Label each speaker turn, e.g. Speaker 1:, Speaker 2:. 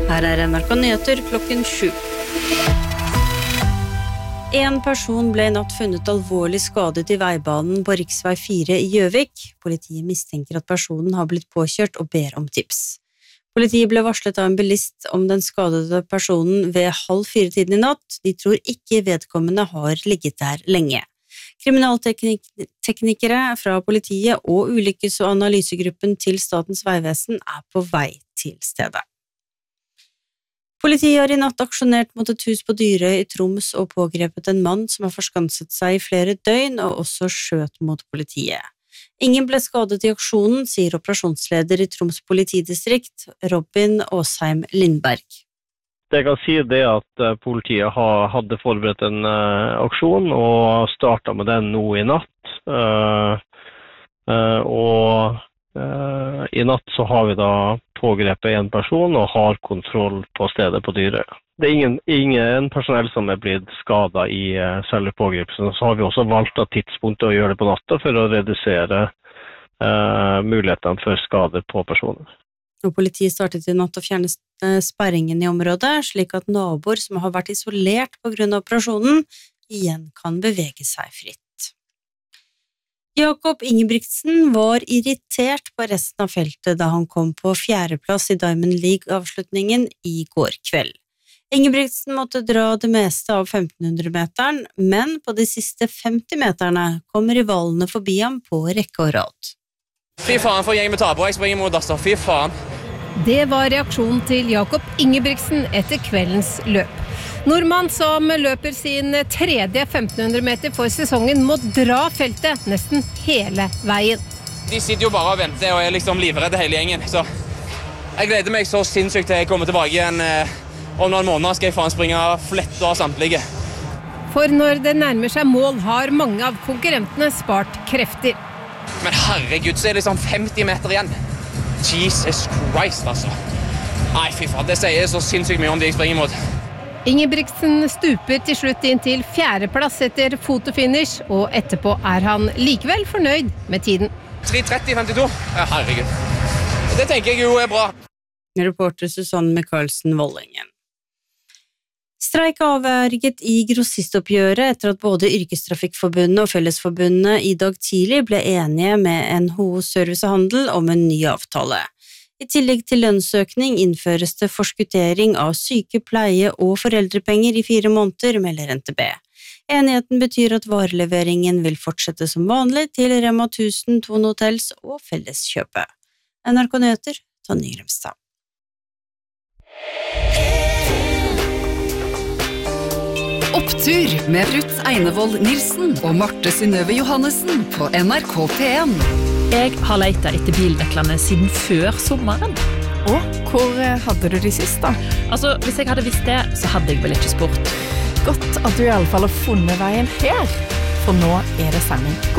Speaker 1: Her NRK Nyheter klokken 7. En person ble I natt funnet alvorlig skadet I veibanen på riksvei 4 I Gjøvik. Politiet mistenker at personen har blitt påkjørt og ber om tips. Politiet ble varslet av en bilist om den skadede personen ved 3:30 I natt. De tror ikke vedkommende har ligget der lenge. Kriminalteknikere fra politiet og ulykkes- og analysegruppen til Statens vegvesen på vei til stedet. Politiet har I natt aksjonert mot et hus på Dyrøy I Troms og pågrepet en mann som har forskanset seg I flere døgn og også skjøt mot politiet. Ingen ble skadet I aksjonen, sier operasjonsleder I Troms politidistrikt, Robin Åsheim Lindberg.
Speaker 2: Det jeg kan si det at politiet hadde forberedt en aksjon og startet med den nå I natt. I natt så har vi da pågrepet en person og har kontroll på stedet på Dyrøy. Det ingen personell som blitt skadet I selve pågripelsen. Så har vi også valgt av tidspunktet å gjøre det på natta for å redusere mulighetene for skader på personer.
Speaker 1: Og politiet startet I natt å fjerne sperringen I området, slik at naboer som har vært isolert på grunn av operasjonen, igjen kan bevege seg fritt. Jakob Ingebrigtsen var irritert på resten av feltet da han kom på 4. plass I Diamond League-avslutningen I går kveld. Ingebrigtsen måtte dra det meste av 1500-meteren, men på de siste 50 meterne kom rivalene forbi ham på rekke og rad.
Speaker 3: Fy faen for gjeng med taper, jeg springer mot Asta, fy faen.
Speaker 4: Det var reaksjonen til Jakob Ingebrigtsen etter kveldens løp. Nordmann som løper sin 3. 1500 meter for sesongen må dra feltet nesten hele veien.
Speaker 3: De sitter jo bare og venter og liksom livredde hele gjengen, så jeg gleder meg så sinnssykt til jeg kommer tilbake igjen. Om noen måneder skal jeg faen springe flett av samtlige.
Speaker 4: For når det nærmer seg mål har mange av konkurrentene spart krefter.
Speaker 3: Men herregud, så det liksom 50 meter igjen. Jesus Christ, altså. Nei, fy faen, det sier så sinnssykt mye om de jeg springer mot.
Speaker 4: Ingebrigtsen stuper til slutt inn til 4. plass etter fotofinish, og etterpå han likevel fornøyd med tiden.
Speaker 3: 3:30,52? Ja, herregud. Det tenker jeg jo bra.
Speaker 1: Reporter Susanne Michaelsen Vollingen. Streik avverget I grossistoppgjøret etter at både Yrkestrafikkforbundet og Fellesforbundet I dag tidlig ble enige med NHO Service og Handel om en ny avtale. I tillegg til lønnsøkning innføres det forskuttering av syke, pleie og foreldrepenger I 4 måneder, melder NTB. Enigheten betyr at vareleveringen vil fortsette som vanlig til Rema 1000, Thon Hotels og Felleskjøpet. NRK Nyheter, Tonje Grimstad.
Speaker 5: Opptur med Ruth Einevold Nilsen og Marte Synnøve Johannessen på NRK P1.
Speaker 6: Jeg har letet etter bildeklene siden før sommeren.
Speaker 7: Og hvor hadde du de sist da?
Speaker 6: Altså, hvis jeg hadde visst det, så hadde jeg vel ikke spurt.
Speaker 7: Godt at du I alle fall har funnet veien her, for nå det sending.